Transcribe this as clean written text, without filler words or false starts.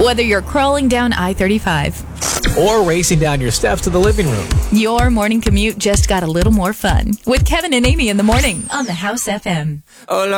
Whether you're crawling down I-35 or racing down your steps to the living room, your morning commute just got a little more fun with Kevin and Amy in the morning on the House FM.